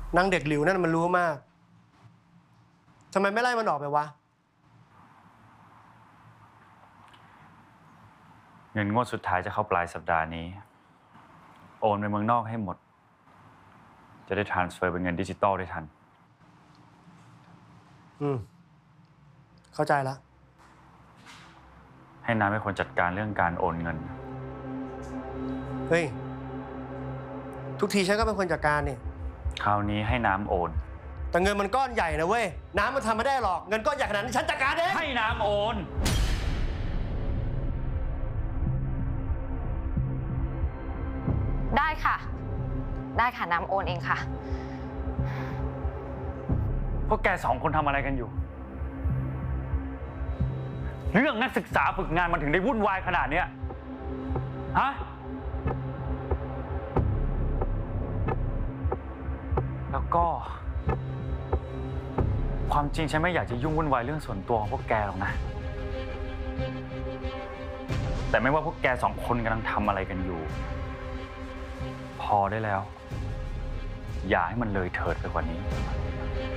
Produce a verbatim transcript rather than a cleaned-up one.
นางเด็กหลิวนั่นมันรู้มากทำไมไม่ไล่มันออกไปวะเงินงวดสุดท้ายจะเข้าปลายสัปดาห์นี้โอนไปเมืองนอกให้หมดจะได้ transfer เป็นเงินดิจิตอลได้ทันอืมเข้าใจแล้วให้น้ำเป็นคนจัดการเรื่องการโอนเงินเฮ้ยทุกทีฉันก็เป็นคนจัดการนี่คราวนี้ให้น้ำโอนแต่เงินมันก้อนใหญ่นะเว้ยน้ำมันทำไม่ได้หรอกเงินก้อนใหญ่ขนาดนี้ฉันจัดการเองให้น้ำโอนได้ค่ะได้ค่ะน้ำโอนเองค่ะพวกแกสองคนทำอะไรกันอยู่เรื่องนักศึกษาฝึกงานมันถึงได้วุ่นวายขนาดเนี้ยฮะแล้วก็ความจริงฉันไม่อยากจะยุ่งวุ่นวายเรื่องส่วนตัวของพวกแกหรอกนะแต่ไม่ว่าพวกแกสองคนกำลังทำอะไรกันอยู่พอได้แล้วอย่าให้มันเลยเถิดไปกว่านี้